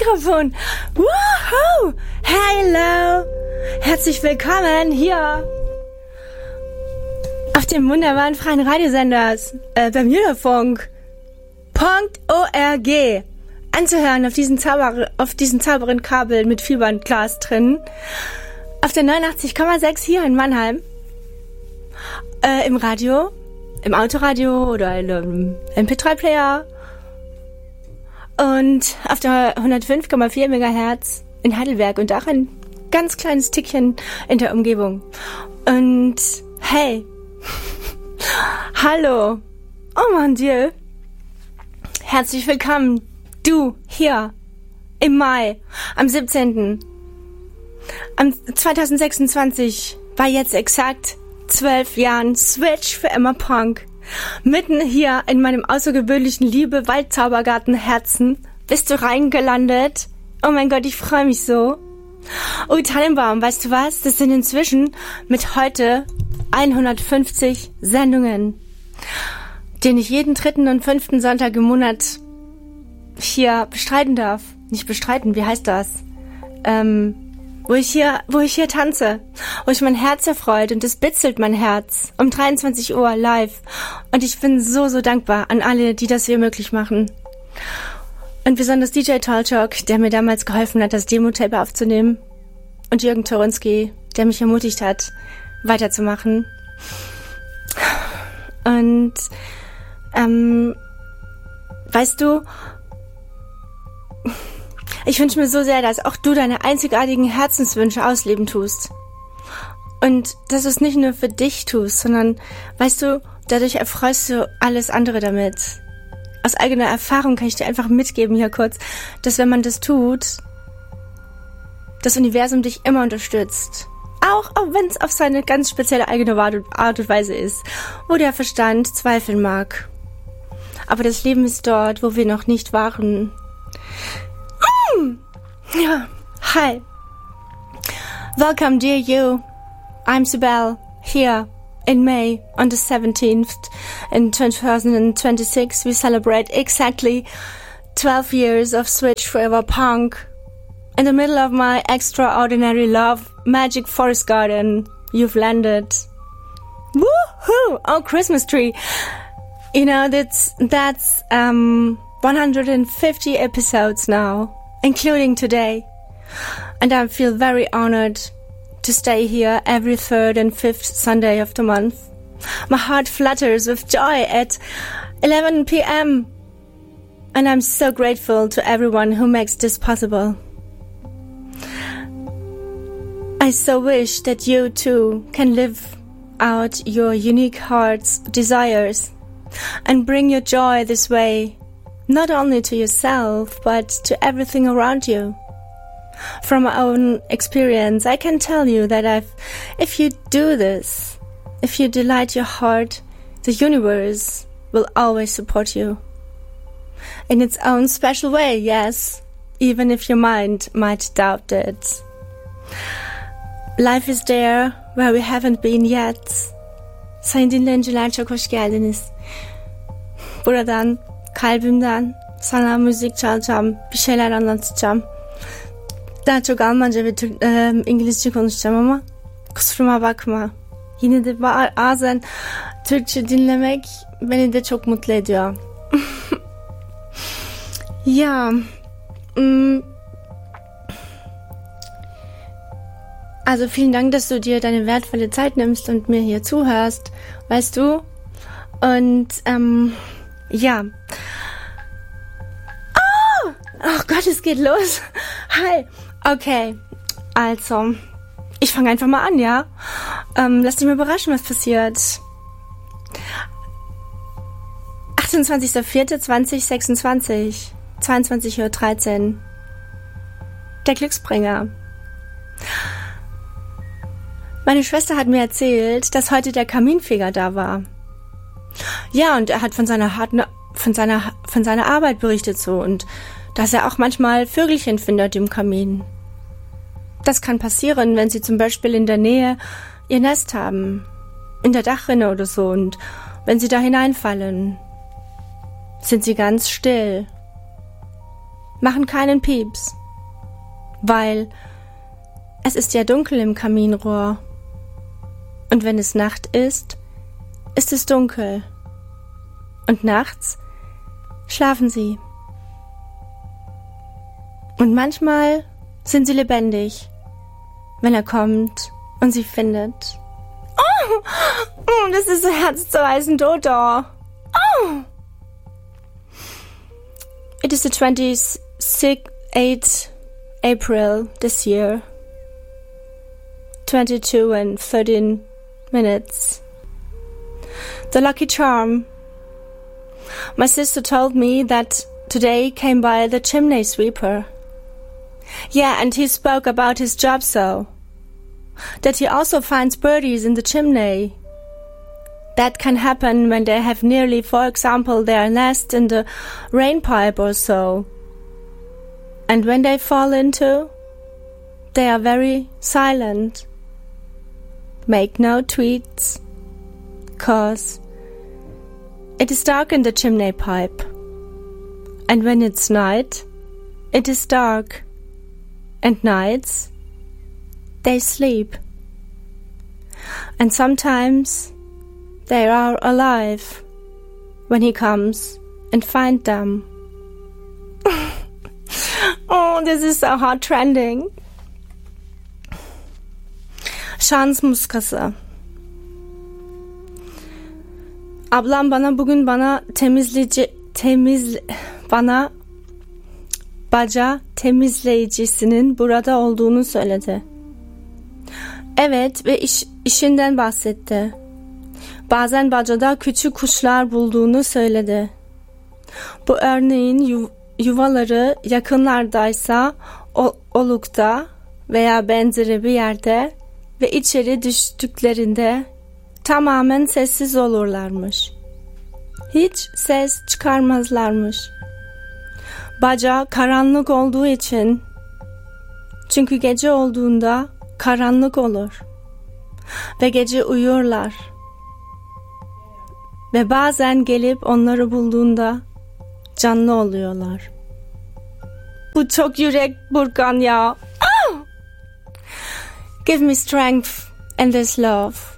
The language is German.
Mikrofon. Woohoo! Hello! Herzlich willkommen hier auf dem wunderbaren freien Radiosenders Bermudafunk.org anzuhören auf diesen sauberen Kabel mit Vielbandglas drin. Auf der 89,6 hier in Mannheim. Im Radio, im Autoradio oder im MP3-Player. Und auf der 105,4 MHz in Heidelberg und auch ein ganz kleines Tickchen in der Umgebung. Und hey, hallo, oh mon Dieu, herzlich willkommen, du hier im Mai, am 17. Am 2026 bei jetzt exakt 12 Jahren Switch für immer Punk. Mitten hier in meinem außergewöhnlichen Liebe-Waldzaubergarten-Herzen bist du reingelandet. Oh mein Gott, ich freue mich so. Oh, Tannenbaum, weißt du was? Das sind inzwischen mit heute 150 Sendungen, den ich jeden 3. und 5. Sonntag im Monat hier bestreiten darf. Nicht bestreiten, wie heißt das? Wo ich hier tanze, wo ich mein Herz erfreut und es bitzelt mein Herz um 23 Uhr live. Und ich bin so, so dankbar an alle, die das hier möglich machen. Und besonders DJ Taltalk, der mir damals geholfen hat, das Demo-Tape aufzunehmen. Und Jürgen Toronski, der mich ermutigt hat, weiterzumachen. Und, weißt du, ich wünsche mir so sehr, dass auch du deine einzigartigen Herzenswünsche ausleben tust. Und dass du es nicht nur für dich tust, sondern, weißt du, dadurch erfreust du alles andere damit. Aus eigener Erfahrung kann ich dir einfach mitgeben hier kurz, dass wenn man das tut, das Universum dich immer unterstützt. Auch wenn es auf seine ganz spezielle eigene Art und Weise ist, wo der Verstand zweifeln mag. Aber das Leben ist dort, wo wir noch nicht waren. Yeah. Hi. Welcome, dear you. I'm Sibel, here in May on the 17th in 2026. We celebrate exactly 12 years of Switch Forever Punk. In the middle of my extraordinary love, magic forest garden, you've landed. Woohoo! Oh, Christmas tree. You know, that's 150 episodes now, including today. And I feel very honored to stay here every 3rd and 5th Sunday of the month. My heart flutters with joy at 11 p.m. And I'm so grateful to everyone who makes this possible. I so wish that you too can live out your unique heart's desires and bring your joy this way, not only to yourself, but to everything around you. From my own experience, I can tell you that if you do this, if you delight your heart, the universe will always support you. In its own special way, yes, even if your mind might doubt it. Life is there where we haven't been yet. Sayın dinleyiciler, çok hoş geldiniz. Buradan, kalbimden sana müzik çalacağım, bir şeyler anlatacağım. Daha çok Almanca ve İngilizce konuşacağım ama kusuruma bakma. Yine de bazen Türkçe dinlemek beni de çok mutlu ediyor. Ja, also vielen Dank, dass du dir deine wertvolle Zeit nimmst und mir hier zuhörst, weißt du? Und, ja. Oh Gott, es geht los. Hi. Okay, also, ich fange einfach mal an, ja? Lass dich mal überraschen, was passiert. 28.04.2026, 22:13 Uhr. Der Glücksbringer. Meine Schwester hat mir erzählt, dass heute der Kaminfeger da war. Ja, und er hat von seiner Arbeit berichtet so und dass er auch manchmal Vögelchen findet im Kamin. Das kann passieren, wenn sie zum Beispiel in der Nähe ihr Nest haben, in der Dachrinne oder so, und wenn sie da hineinfallen, sind sie ganz still. machen keinen Pieps, weil es ist ja dunkel im Kaminrohr. Und wenn es Nacht ist, ist es dunkel. Und nachts schlafen sie. Und manchmal sind sie lebendig, wenn er kommt und sie findet. Oh, das ist so herzzerreißend, Dodo. Oh. It is the 28th April this year. 22 and 13 minutes. The lucky charm. My sister told me that today came by the chimney sweeper. Yeah, and he spoke about his job so. That he also finds birdies in the chimney. That can happen when they have nearly, for example, their nest in the rain pipe or so. And when they fall into, they are very silent. Make no tweets, 'cause it is dark in the chimney pipe. And when it's night, it is dark. And nights, they sleep. And sometimes they are alive when he comes and finds them. Oh, this is so hard trending. Şans muskası. Ablam bugün baca temizleyicisinin burada olduğunu söyledi. Evet ve işinden bahsetti. Bazen bacada küçük kuşlar bulduğunu söyledi. Bu örneğin yuvaları yakınlardaysa olukta veya benzeri bir yerde ve içeri düştüklerinde tamamen sessiz olurlarmış. Hiç ses çıkarmazlarmış. Baca karanlık olduğu için, çünkü gece olduğunda karanlık olur ve gece uyurlar ve bazen gelip onları bulduğunda canlı oluyorlar. Bu çok yürek burkan ya. Oh! Give me strength and this love.